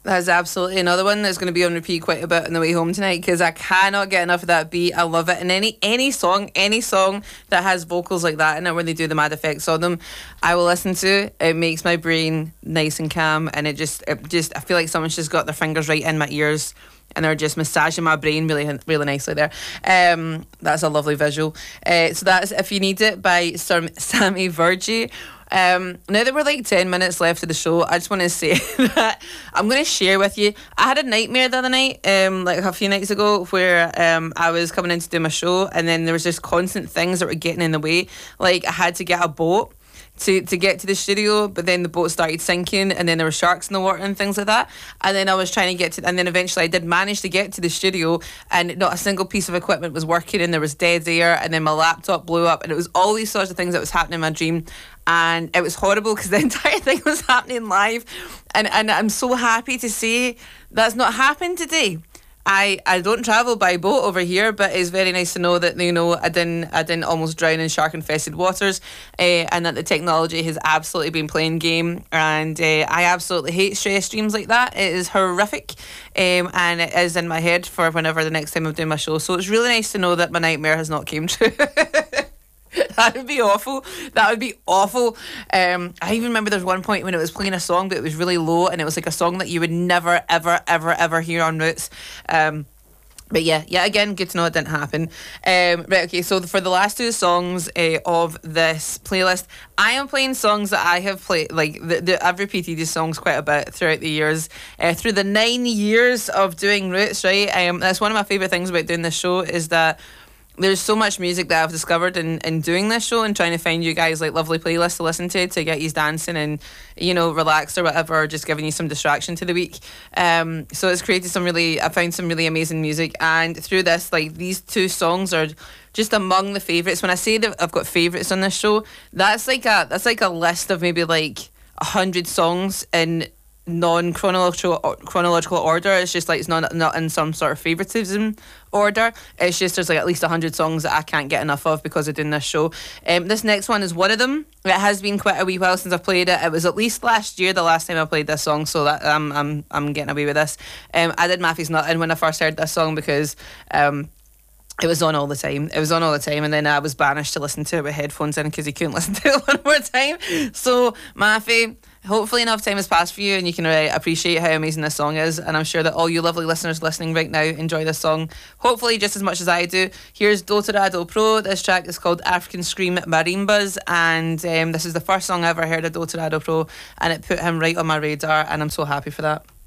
That's absolutely another one that's going to be on repeat quite a bit on the way home tonight, because I cannot get enough of that beat. I love it. And any song that has vocals like that in it, when they do the mad effects on them, I will listen to. It makes my brain nice and calm, and it just I feel like someone's just got their fingers right in my ears and they're just massaging my brain really nicely there. That's a lovely visual. So that's If You Need It by Sammy Virgie. Now that we're like 10 minutes left of the show, I just want to say that I'm going to share with you, I had a nightmare the other night, like a few nights ago, where I was coming in to do my show, and then there was just constant things that were getting in the way. Like, I had to get a boat to get to the studio, but then the boat started sinking, and then there were sharks in the water and things like that, and then I was trying to get to, and then eventually I did manage to get to the studio, and not a single piece of equipment was working, and there was dead air, and then my laptop blew up, and it was all these sorts of things that was happening in my dream, and it was horrible because the entire thing was happening live, and I'm so happy to say that's not happened today. I don't travel by boat over here, but it's very nice to know that, you know, I didn't almost drown in shark infested waters, and that the technology has absolutely been playing game. And I absolutely hate stress dreams like that. It is horrific, and it is in my head for whenever the next time I'm doing my show. So it's really nice to know that my nightmare has not came true. That would be awful. I even remember there's one point when it was playing a song, but it was really low, and it was like a song that you would never, ever, ever, ever hear on Roots. But yeah, again, good to know it didn't happen. Right, okay, so for the last two songs of this playlist, I am playing songs that I have played, like, I've repeated these songs quite a bit throughout the years, through the 9 years of doing Roots, right? That's one of my favourite things about doing this show, is that there's so much music that I've discovered in doing this show and trying to find you guys like lovely playlists to listen to get you dancing and, you know, relaxed or whatever, or just giving you some distraction to the week. So it's created I found some really amazing music, and through this, like, these two songs are just among the favourites. When I say that I've got favourites on this show, that's like a list of maybe like 100 songs in non-chronological order. It's just like it's not in some sort of favoritism order. It's just there's like at least 100 songs that I can't get enough of because of doing this show. This next one is one of them. It has been quite a wee while since I've played it. It was at least last year the last time I played this song, so that I'm getting away with this. I did Maffy's Nuttin' when I first heard this song because it was on all the time. And then I was banished to listen to it with headphones in because you couldn't listen to it one more time. So, Maffy, hopefully enough time has passed for you and you can appreciate how amazing this song is. And I'm sure that all you lovely listeners listening right now enjoy this song, hopefully just as much as I do. Here's Dottorado Pro. This track is called African Scream Marimbas. And this is the first song I ever heard of Dottorado Pro. And it put him right on my radar. And I'm so happy for that.